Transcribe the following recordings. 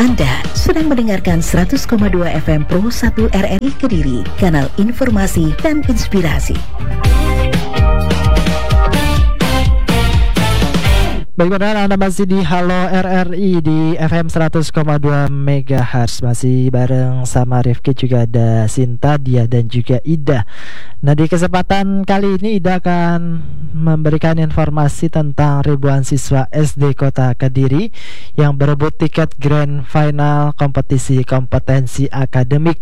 Anda sedang mendengarkan 100,2 FM Pro 1 RRI Kediri, kanal informasi dan inspirasi. Baik, benar, Anda masih di Halo RRI di FM 100,2 MHz. Masih bareng sama Rifki, juga ada Sinta, Dia, dan juga Ida. Nah, di kesempatan kali ini Ida akan memberikan informasi tentang ribuan siswa SD Kota Kediri yang berebut tiket Grand Final kompetisi kompetensi akademik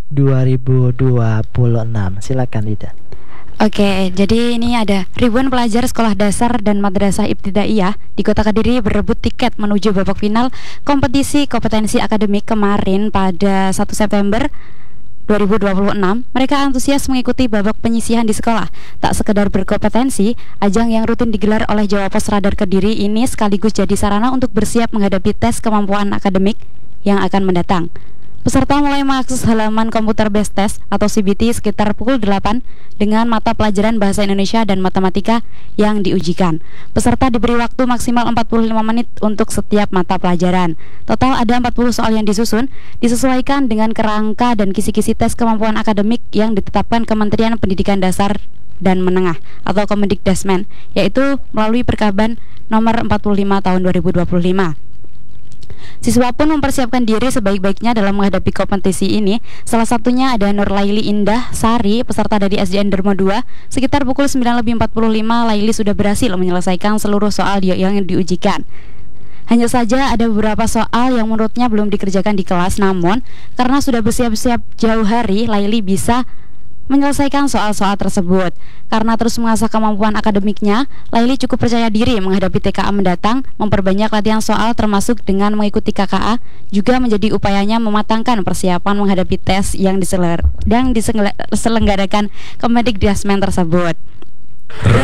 2026. Silakan Ida. Oke, jadi ini ada ribuan pelajar sekolah dasar dan madrasah ibtidaiyah di Kota Kediri berebut tiket menuju babak final kompetisi kompetensi akademik kemarin pada 1 September 2026. Mereka antusias mengikuti babak penyisihan di sekolah. Tak sekedar berkompetensi, ajang yang rutin digelar oleh Jawa Pos Radar Kediri ini sekaligus jadi sarana untuk bersiap menghadapi tes kemampuan akademik yang akan mendatang. Peserta mulai mengakses halaman komputer based test atau CBT sekitar pukul 8 dengan mata pelajaran bahasa Indonesia dan matematika yang diujikan. Peserta diberi waktu maksimal 45 menit untuk setiap mata pelajaran. Total ada 40 soal yang disusun, disesuaikan dengan kerangka dan kisi-kisi tes kemampuan akademik yang ditetapkan Kementerian Pendidikan Dasar dan Menengah atau Kemendikdasmen, yaitu melalui Perkaban nomor 45 tahun 2025. Siswa pun mempersiapkan diri sebaik-baiknya dalam menghadapi kompetisi ini. Salah satunya ada Nur Laili Indah Sari, peserta dari SDN Dermo 2. Sekitar pukul 9.45 Laili sudah berhasil menyelesaikan seluruh soal yang diujikan. Hanya saja ada beberapa soal yang menurutnya belum dikerjakan di kelas, namun karena sudah bersiap-siap jauh hari, Laili bisa menyelesaikan soal-soal tersebut. Karena terus mengasah kemampuan akademiknya, Laili cukup percaya diri menghadapi TKA mendatang. Memperbanyak latihan soal termasuk dengan mengikuti KKA juga menjadi upayanya mematangkan persiapan menghadapi tes yang diselenggarakan Kemendikdasmen tersebut.